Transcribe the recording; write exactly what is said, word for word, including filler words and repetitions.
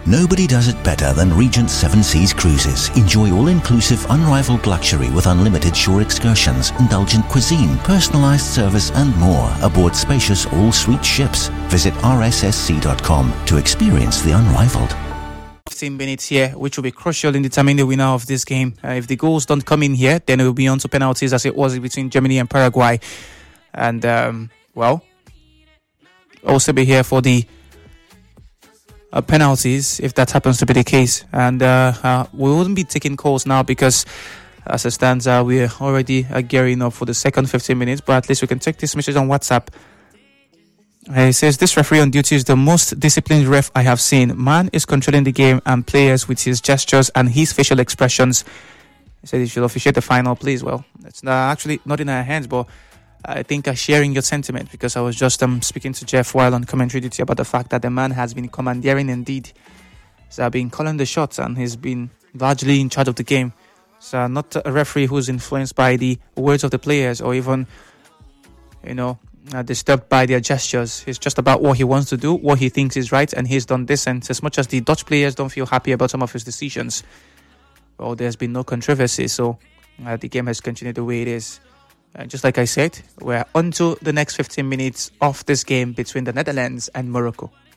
Nobody does it better than Regent Seven Seas Cruises. Enjoy all-inclusive, unrivaled luxury with unlimited shore excursions, indulgent cuisine, personalized service and more aboard spacious all-suite ships. Visit r s s c dot com to experience the unrivaled. fifteen minutes here, which will be crucial in determining the winner of this game. Uh, if the goals don't come in here, then it will be on to penalties as it was between Germany and Paraguay. And, um, well, also be here for the Uh, penalties if that happens to be the case, and uh, uh, we wouldn't be taking calls now because as it stands uh, we're already uh, gearing up for the second fifteen minutes, but at least we can take this message on WhatsApp. Uh, it says, this referee on duty is the most disciplined ref I have seen. Man is controlling the game and players with his gestures and his facial expressions. He said he should officiate the final, please. Well, it's not, actually not in our hands, but I think uh, sharing your sentiment, because I was just um, speaking to Jeff while on commentary duty about the fact that the man has been commandeering indeed. So I've been calling the shots and he's been largely in charge of the game. So not a referee who's influenced by the words of the players or even, you know, uh, disturbed by their gestures. It's just about what he wants to do, what he thinks is right, and he's done this. And as much as the Dutch players don't feel happy about some of his decisions, well, there's been no controversy. So uh, the game has continued the way it is. Uh, just like I said, we're on to the next fifteen minutes of this game between the Netherlands and Morocco.